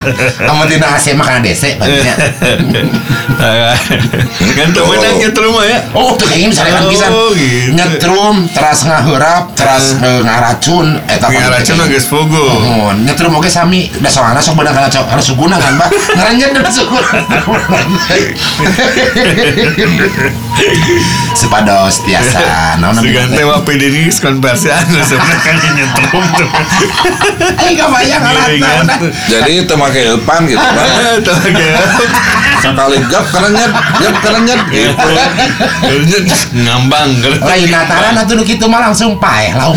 Kamu tina AC mah kana DC banyak. Kan temenang nyetrum ya. Oh, tuh kayaknya misalnya pisan. Gitu. Nyetrum, teras ngaheurap, teras ngaracun, eta ngaracun geus fogo. Oh, nyetrum oge sami, da soalna sok beunang kana harus suguna kan, Mbak. Ngaranjeun da suguna. Sepados tiasa. Segante wa PD geus konversi anu sebenarnya kan nyetrum tuh. Ai kabayang alatna. Jadi teu make elpan gitu kan. Sekali gap karena nyet gitu. Ngambang. Lain nataran atuh nu kitu mah langsung paeh lauk.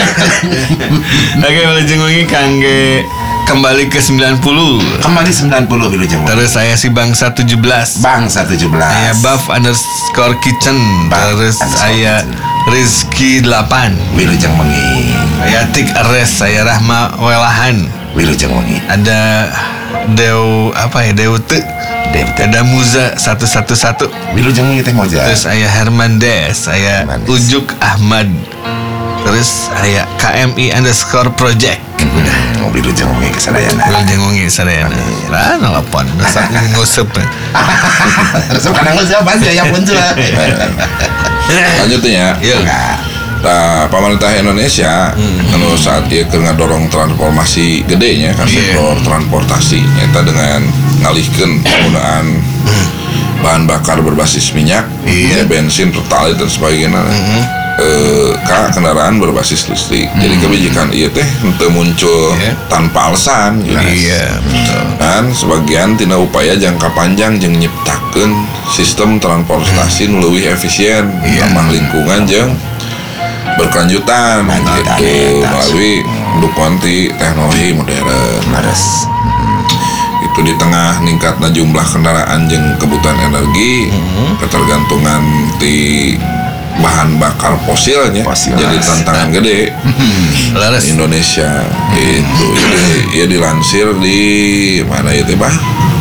Oke, Wilujeng Wengi kangge kembali ke 90. Kembali 90 Wilujeng Wengi. Terus saya si Bangsa 17. Bangsa 17. Saya Buff_Kitchen. Terus saya Rizky 8. Wilujeng Wengi. Saya Tik Ares. Saya Rahma Welahan. Wilujeng Wengi. Ada Deute. Ada Muza 111. Wilujeng Wengi teh moja. Terus saya Herman Des. Saya Ujuk Ahmad. Terus saya KMI_project. Udah. Wilujeng Wengi kesadayana. Wilujeng Wengi sadayana. Lah nelpon. Dasar nguseup. Resep kana nguseup pasti aya muncul. Lanjutnya. Iya. Pemerintah Indonesia anu saat ieu keur ngadorong transformasi gedenya ka sektor transportasi nyata dengan ngalihkeun penggunaan bahan bakar berbasis minyak, bensin, pertalite dan sebagainya. Ka kendaraan berbasis listrik. Jadi kebijakan ieu teh henteu muncul tanpa alasan gitu. Dan sebagian tina upaya jangka panjang jeung nyiptakeun sistem transportasi nu leuwih efisien, ramah lingkungan jeung berkelanjutan gitu melalui dukungan teknologi modern. Itu di tengah ningkatna jumlah kendaraan jeung kebutuhan energi, ketergantungan di bahan bakar fosilnya jadi tantangan gede Indonesia itu. Jadi ya dilansir di mana itu Pak?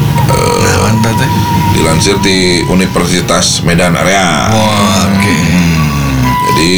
Dilansir di Universitas Medan Area. Jadi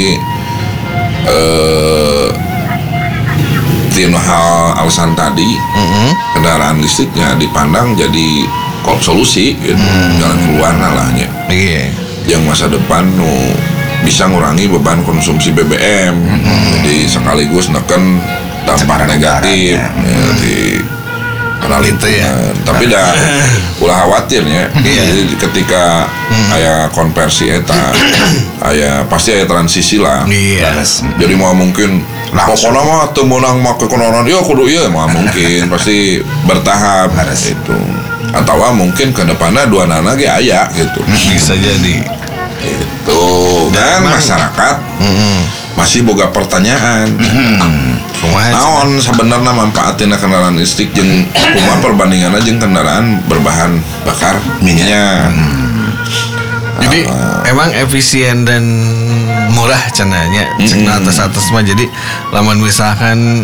hal alasan tadi kendaraan listriknya dipandang jadi solusi gitu, jalan keluar nalahnya yang masa depan bisa ngurangi beban konsumsi BBM. Jadi sekaligus neken dampak negatif di tapi dah ulah khawatirnya. Jadi ketika aya konversi eta aya pasti aya transisi lah. Jadi mau mungkin pokoknya mah teu meunang make kendaraan ieu kudu ieu mah mungkin pasti bertahap itu. Atau mungkin ke depannya dua nana ge aya gitu. Bisa jadi. Itu dan masyarakat masih boga pertanyaan. Naon sebenarnya manfaatina kendaraan listrik jeung kumaha perbandinganna jeung kendaraan berbahan bakar minyak. Jadi emang efisien dan murah cenanya cenah atas mah. Jadi lamun misalkan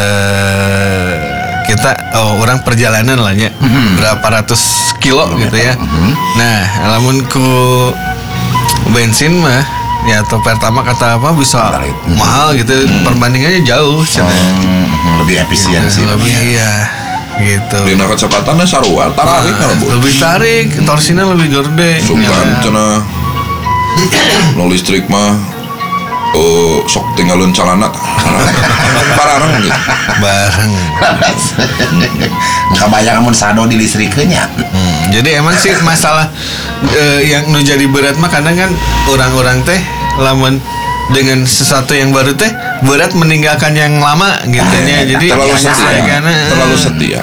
kita orang perjalanan lah nya berapa ratus kilo gitu ya. Nah, lamun ku bensin mah ya atau pertama kata apa bisa mahal gitu, perbandingannya jauh lebih efisien sih lebih gitu. Dina kecepatannya sarua tarik lebih tarik, torsinya lebih gede sukan cenah no listrik mah sok tinggalin celana bareng gitu bareng kabayang amun sado di listrikeunnya. Jadi emang sih masalah yang nu jadi berat mah kadang kan orang-orang teh lamun dengan sesuatu yang baru teh berat meninggalkan yang lama gitu ya. Jadi terlalu setia karena terlalu setia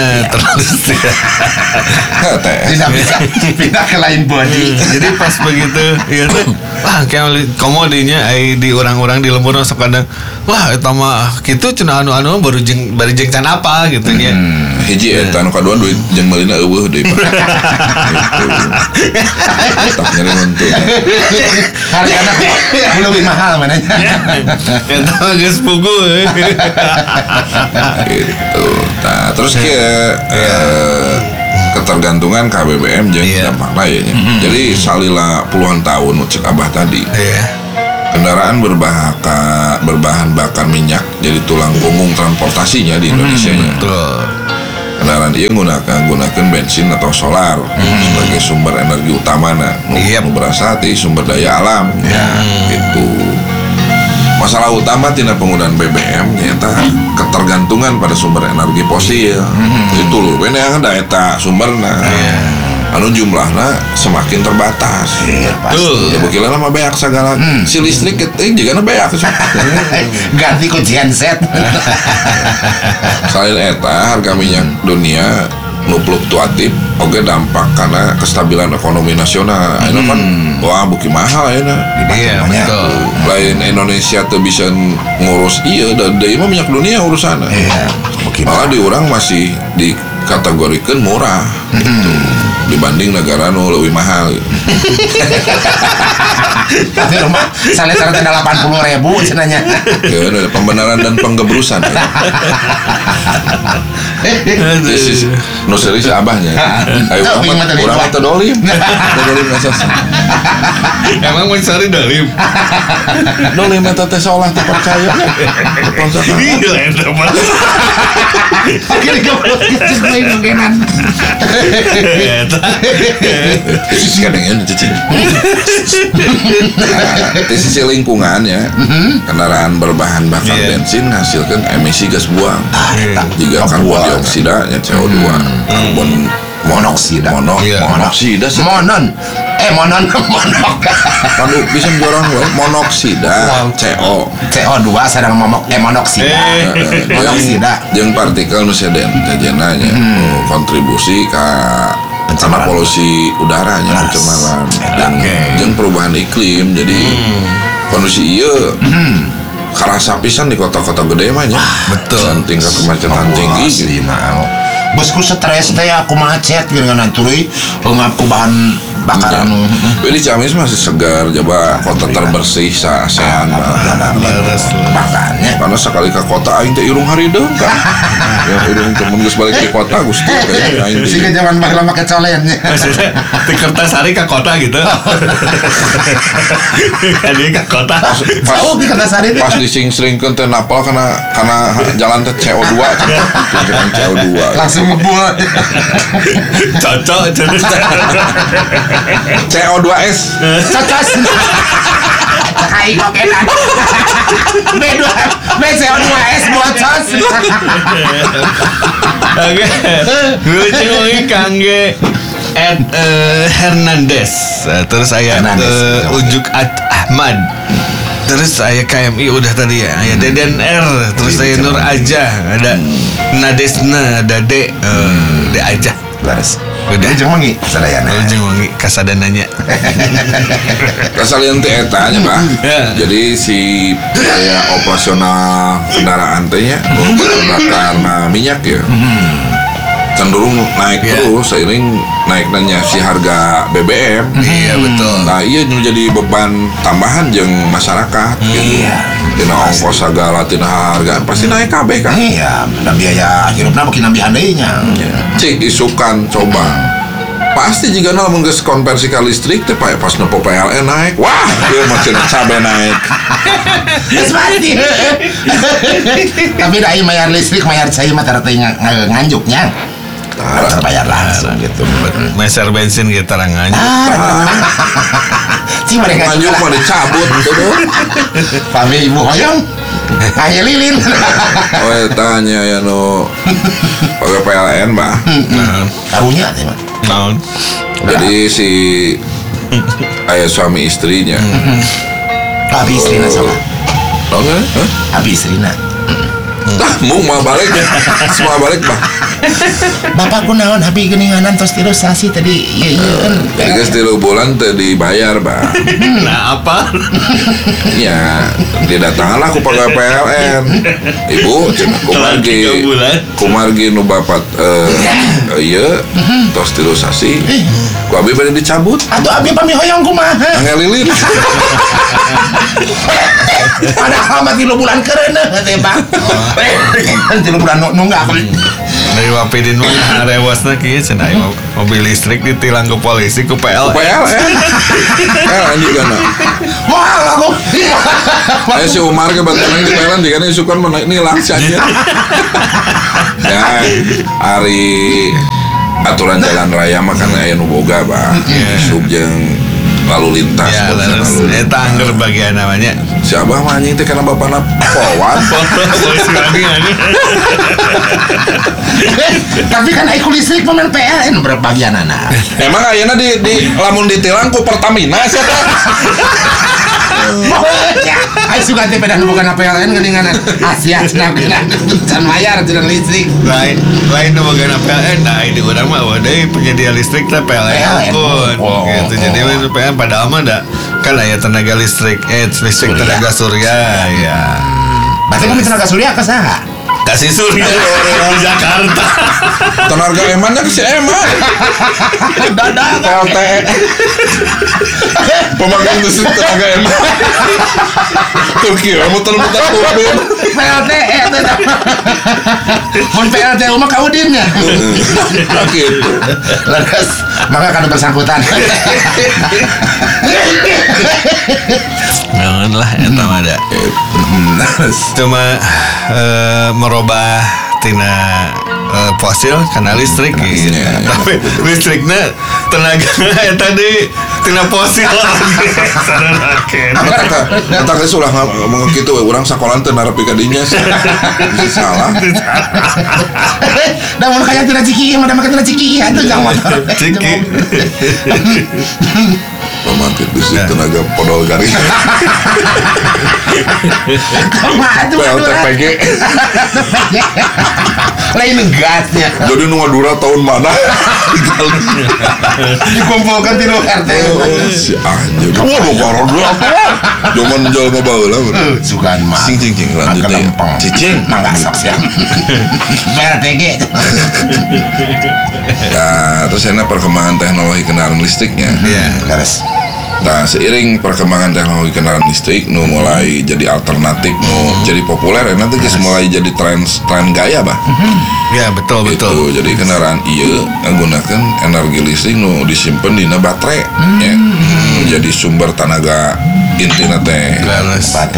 tidak bisa pindah ke lain body. Jadi pas begitu ya tuh kayak komodinya di orang-orang di lembur sok kadang wah eta mah kitu cenah anu baru jeung can apa gitu nya. Hiji eta anu kadua duit jeung meulina eueuh deui Pak. Tak nyari untung. Hargana lebih mahal mananya. Eta mah geus pugu. Gitu. Nah, terus ketergantungan KBBM jeung dampak lain. Jadi salila puluhan tahun cek Abah tadi. Kendaraan berbahan bakar minyak jadi tulang punggung transportasinya di Indonesia. kendaraan ieu gunakan bensin atau solar sebagai sumber energi utama nu berasal ti sumber daya alam gitu. Masalah utama tina penggunaan BBM nyata ketergantungan pada sumber energi fosil. Itu lho, we ada eta sumberna. Anu jumlahna semakin terbatas. Pasti. Ya bukilana mah beak sagala. Si listrik juga na beak. Ganti ku genset. Selain eta harga minyak dunia nu fluktuatif oge dampak karena kestabilan ekonomi nasional. Ini kan wah buki mahal ya. Iya betul. Lain Indonesia tuh bisa ngurus dan deui mah minyak dunia urusanna. Iya. Malah di urang masih dikategorikan murah gitu dibanding negara nu lebih mahal. Tapi rumah saya lihat 80.000 cenanya. Ya, ada pembenaran dan penggebrusan. Nu serius abahnya. Ayo urang teh dolim. Dolim asas. Emang mau cari dolim. Dolim eta teh seolah teh percaya. Iya eta mah. Akhirnya goblok cicing main mungkinan. Sisi kadang cicing. Di sisi lingkungan ya, kendaraan berbahan bakar bensin menghasilkan emisi gas buang. Jika karbon dioksida ya CO2, karbon monoksida sih. Monok. Kan bisa jorang we monoksida, CO2 sedang monoksida. Monoksida. Jeung partikel nu seden kajana nya kontribusi ka karena polusi udaranya pencemaran dan jeung perubahan iklim jadi kondisi ieu karasa pisan di kota-kota gede mah nya. Betul. Dan tingkat kemacetan tinggi gitu. Bosku stres teh aku macet dengan tuluy ngap ku bahan bakaran. Di Ciamis masih segar, coba kota terbersih se-ASEAN makanya karena sekali ke kota aing teh irung harideung kan. Ya irung temen geus balik ke kota Gusti kayaknya aing. Sing zaman baheula make colen. Di Kertasari ke kota gitu. Kali ke kota. Jauh di Kertasari. Pas dising-sringkeun teh napal karena jalan teh CO2 kan CO2. Langsung ngebul. Cocok CO2S Cocos. Hai kokenan. B CO2S bocos. Oke. Lucu lagi kangge Hernandez. Terus saya Ujuk Ahmad. Terus saya KMI udah tadi ya. Ada Deden R. Terus saya Nur Aja. Ada Nadesna. Ada D Aja. Laras. Udah jeung wangi sadayana. Jeung wangi kasadananya. Kasalian teh eta nya, Pak. Jadi si biaya operasional kendaraan teh nya bakar minyak ya. Cenderung naik terus seiring naiknya si harga BBM. Iya betul. Nah iya jadi beban tambahan jeung masyarakat gitu. Tina ongkos sagala tina harga pasti naik kabeh kan. Iya, da biaya hirupna beuki nambihan deui nya. Cik isukan coba. Pasti jika lamun geus konversi ka listrik teh pas nepo PLN naik. Wah, ieu mah cenah cabe naik. Geus pasti. Tapi da ieu mayar listrik mayar cai mah tara teh nganjuknya. Terbayar langsung gitu. Meser bensin gitu rangannya. Si mereka nganjuk mah dicabut gitu. Pami ibu hoyong. Hanya lilin. Oh, tanya ya no. Pakai PLN, Mbak. Karunya teh mah. Naon? Jadi si ayah suami istrinya. Abi istrina sama. Tahu nggak? Abi istrina. Mau balik ya? Semua balik, Pak. Bapakku naon habi geuninganan tos tilu sasi tadi ieu kan. Geus 3 bulan teu dibayar, Pak. Nah, apa? Ya, didatanganlah ku pegawai PLN. Ibu, cenah kumargi nu bapat ieu tos 3 sasi. Ku abi bade dicabut. Atuh abi pami hoyong kumaha? Ngelilin. Padahal mah 3 bulan kereuneuh teh, Bang. 3 bulan nunggak. Dari Wapidin mah rewasna kieu cenah mobil listrik ditilang ke polisi ku PLN. PLN juga nah. Mahal aku. Si Umar ke Banten di PLN dia kan suka nilang saja. Ya, hari aturan jalan raya mah kan aya nu boga bah. Subjeng lalu lintas. Ya, eta angger bagian namanya. Si Abah mah anjing teh kana bapana polwan. Polisi lagi anjing. Tapi kan aku listrik pemain PLN berapa bagian anak. Emang ayeuna di lamun ditilang ku Pertamina sia teh. Ayo suka teh pedan bukan PLN geuningan Asia cenah can mayar cenah listrik. Lain nu bagian PLN, nah di urang mah deui penyedia listrik teh PLN pun. Gitu. Jadi PLN padahal mah da kan aya tenaga listrik, listrik tenaga surya ya. Berarti kamu tenaga surya ke saha? Kasih surya di Jakarta. Tenaga emannya ke si Eman. Dadah. PLTE. Pemagang listrik tenaga eman. Tuh kira muter-muter turbin. PLTE teh. Mun PLTE mah kaudinnya. Gitu. Lantas maka kan bersangkutan. Jangan lah eta mah da. Cuma merubah tina fosil karena listrik gitu. Tapi listriknya tenaga eta deui tina fosil lagi. Eta geus ulah ngomong kitu we urang sakolan teu narepi ka dinya. Salah. Da mun kaya tina ciki mah da make tina ciki atuh jang motor. Ciki. Pembangkit listrik tenaga podol garing. PLTPG. Lain gasnya. Jadi nu ngadura tahun mana? Dikumpulkan di RT. Si anjir. Waduh koron apa? Cuman jual mah baheula. Sugan mah. Cing lanjut deh. Cicing mangga sok sia. PLTG. Ya, terus enak perkembangan teknologi kendaraan listriknya. Iya, Beres. Nah, seiring perkembangan teknologi kendaraan listrik nu mulai jadi alternatif, nu jadi populer, nanti guys mulai jadi tren gaya bah. ya betul. Jadi kendaraan iya menggunakan energi listrik nu disimpan di baterai, ya. Jadi sumber tenaga inti teh.